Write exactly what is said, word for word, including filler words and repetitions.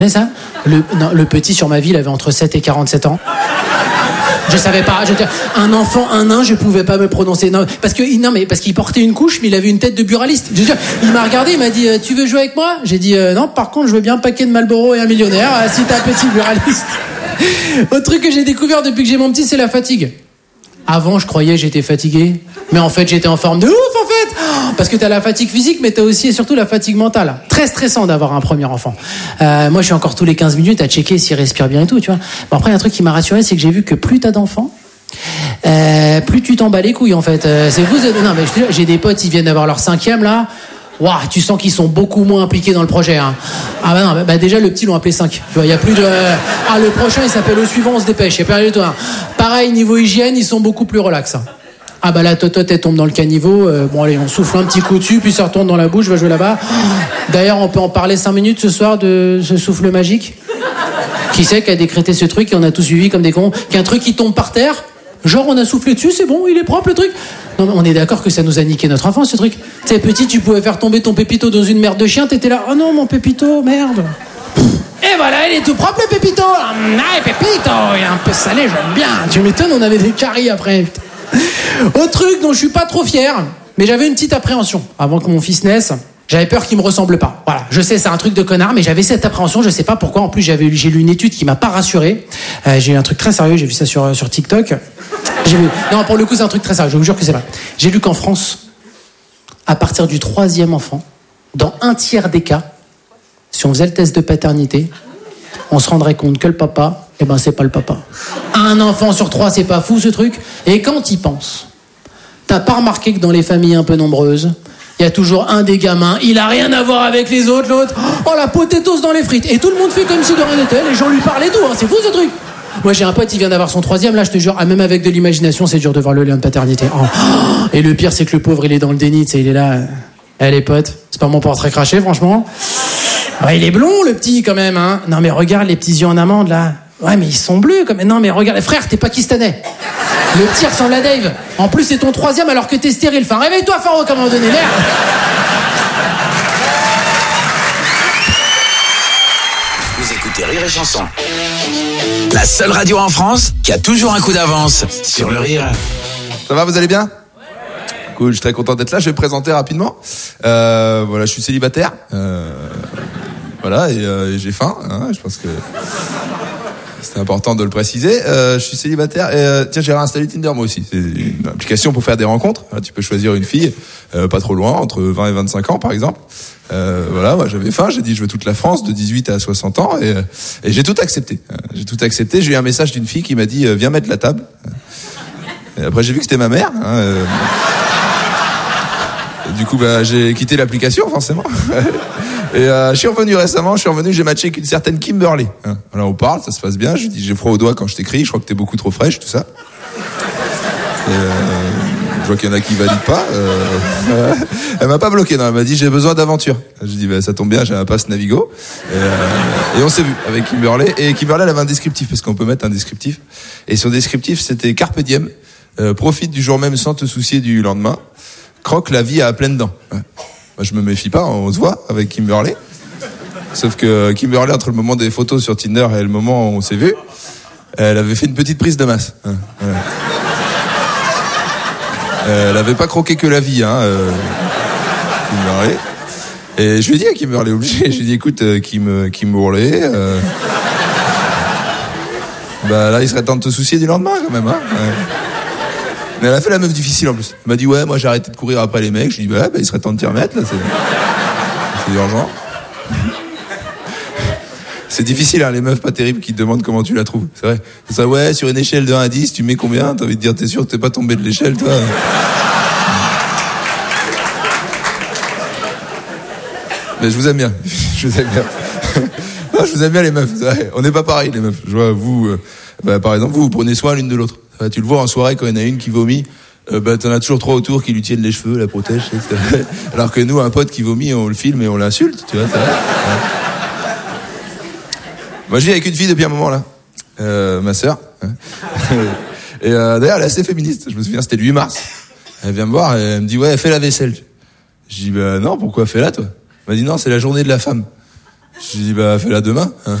ça le, non, le petit sur ma vie, il avait entre sept et quarante-sept ans. Je savais pas. Je, un enfant, un nain, je pouvais pas me prononcer. Non, parce que non, mais parce qu'il portait une couche, mais il avait une tête de buraliste. Je veux dire, il m'a regardé, il m'a dit, tu veux jouer avec moi ? J'ai dit euh, non. Par contre, je veux bien un paquet de Marlboro et un millionnaire. Euh, si t'es un petit buraliste. Autre truc que j'ai découvert depuis que j'ai mon petit, c'est la fatigue. Avant, je croyais que j'étais fatigué, mais en fait, j'étais en forme de ouf, en fait. Parce que t'as la fatigue physique, mais t'as aussi et surtout la fatigue mentale. Très stressant d'avoir un premier enfant. Euh, moi, je suis encore tous les quinze minutes à checker s'il respire bien et tout, tu vois. Bon, après, un truc qui m'a rassuré, c'est que j'ai vu que plus t'as d'enfants, euh, plus tu t'en bats les couilles, en fait. Euh, c'est vous, non, mais je, j'ai des potes, ils viennent d'avoir leur cinquième, là. Waouh, tu sens qu'ils sont beaucoup moins impliqués dans le projet, hein. Ah bah non, bah, bah déjà le petit l'ont appelé cinq. Tu vois, il y a plus de ah le prochain il s'appelle au suivant, on se dépêche. Il y a plus rien du tout, hein. Pareil niveau hygiène, ils sont beaucoup plus relax. Hein. Ah bah la totote elle tombe dans le caniveau, euh, bon allez, on souffle un petit coup dessus puis ça retourne dans la bouche, va jouer là-bas. D'ailleurs, on peut en parler cinq minutes ce soir de ce souffle magique. Qui c'est qui a décrété ce truc et on a tous suivi comme des cons, qu'un truc qui tombe par terre. Genre on a soufflé dessus, c'est bon, il est propre le truc. Non mais on est d'accord que ça nous a niqué notre enfance ce truc. Tu sais petit, tu pouvais faire tomber ton pépito dans une merde de chien, t'étais là, oh non mon pépito, merde. Et voilà, il est tout propre le pépito. Ah pépito, il est un peu salé, j'aime bien. Tu m'étonnes, on avait des caries après. Autre truc dont je suis pas trop fier, mais j'avais une petite appréhension avant que mon fils naisse. J'avais peur qu'il me ressemble pas. Voilà, je sais, c'est un truc de connard, mais j'avais cette appréhension, je sais pas pourquoi. En plus, j'avais, j'ai lu une étude qui m'a pas rassuré. Euh, j'ai eu un truc très sérieux, j'ai vu ça sur sur TikTok. J'ai vu. Non, pour le coup, c'est un truc très sérieux. Je vous jure que c'est vrai. J'ai lu qu'en France, à partir du troisième enfant, dans un tiers des cas, si on faisait le test de paternité, on se rendrait compte que le papa, eh ben, c'est pas le papa. Un enfant sur trois, c'est pas fou ce truc. Et quand y penses, t'as pas remarqué que dans les familles un peu nombreuses, il y a toujours un des gamins, il a rien à voir avec les autres, l'autre, oh la potatoes dans les frites. Et tout le monde fait comme si de rien n'était, les gens lui parlent et tout, hein, c'est fou ce truc. Moi j'ai un pote, il vient d'avoir son troisième, là je te jure, ah, même avec de l'imagination, c'est dur de voir le lien de paternité. Oh. Et le pire c'est que le pauvre il est dans le déni, tu sais, il est là, eh les potes, c'est pas mon portrait craché franchement. Ouais, il est blond le petit quand même, hein. Non mais regarde les petits yeux en amande là. Ouais mais ils sont bleus quand même. Non mais regarde, frère t'es pakistanais. Le petit ressemble à Dave. En plus, c'est ton troisième alors que t'es stérile. Enfin, réveille-toi, Faro, à un moment donné, merde. Vous écoutez Rire et Chanson. La seule radio en France qui a toujours un coup d'avance sur le rire. Ça va, vous allez bien ? Cool, je suis très content d'être là. Je vais me présenter rapidement. Euh, voilà, je suis célibataire. Euh, voilà, et, euh, et j'ai faim. Hein, je pense que... C'est important de le préciser. Euh, je suis célibataire et euh, tiens, j'ai réinstallé Tinder moi aussi. C'est une application pour faire des rencontres. Là, tu peux choisir une fille, euh, pas trop loin, entre vingt et vingt-cinq ans par exemple. Euh, voilà, moi j'avais faim, j'ai dit je veux toute la France de dix-huit à soixante ans et, et j'ai tout accepté. J'ai tout accepté. J'ai eu un message d'une fille qui m'a dit viens mettre la table. Et après j'ai vu que c'était ma mère. Hein, euh... Du coup, bah, j'ai quitté l'application forcément. Et euh, je suis revenu récemment, je suis revenu, j'ai matché avec une certaine Kimberly. Hein. Alors on parle, ça se passe bien, je lui dis j'ai froid aux doigts quand je t'écris, je crois que t'es beaucoup trop fraîche, tout ça. Et euh, je vois qu'il y en a qui valident pas. Euh, elle m'a pas bloqué, non, elle m'a dit j'ai besoin d'aventure. Je lui dis bah, ça tombe bien, j'ai un pass Navigo. Et, euh, et on s'est vu avec Kimberly. Et Kimberly, elle avait un descriptif, parce qu'on peut mettre un descriptif. Et son descriptif, c'était Carpe diem, euh, profite du jour même sans te soucier du lendemain, croque la vie à pleines dents. Ouais. Moi, je me méfie pas, on se voit avec Kimberly. Sauf que Kimberly, entre le moment des photos sur Tinder et le moment où on s'est vu, elle avait fait une petite prise de masse. Ouais. Elle avait pas croqué que la vie, hein, euh, Kimberly. Et je lui ai dit à Kimberly, obligé, je lui ai dit écoute, euh, Kim, Kim Bourlet, euh, bah là, il serait temps de te soucier du lendemain quand même, hein. Ouais. Mais elle a fait la meuf difficile en plus. Elle m'a dit ouais, moi j'ai arrêté de courir après les mecs. Je lui ai dit bah, bah il serait temps de t'y remettre là, c'est, c'est urgent. C'est difficile hein, les meufs pas terribles qui te demandent comment tu la trouves. C'est vrai. C'est ça ouais, sur une échelle de un à dix, tu mets combien ? T'as envie de dire t'es sûr que t'es pas tombé de l'échelle toi ? Mais je vous aime bien. Je vous aime bien. Non, je vous aime bien les meufs. C'est vrai. On n'est pas pareil les meufs. Je vois vous euh, bah, par exemple vous vous prenez soin l'une de l'autre. Tu le vois en soirée quand il y en a une qui vomit, euh, bah t'en as toujours trois autour qui lui tiennent les cheveux, la protègent. Alors que nous, un pote qui vomit, on le filme et on l'insulte, tu vois. Ça va, ouais. Moi, je vis avec une fille depuis un moment là, euh, ma sœur. Et euh, d'ailleurs, elle est assez féministe. Je me souviens, c'était le huit mars. Elle vient me voir, et elle me dit ouais, fais la vaisselle. Je dis bah non, pourquoi fais-la toi ? Elle m'a dit non, c'est la journée de la femme. Je lui dis, bah, fais-la demain. Hein.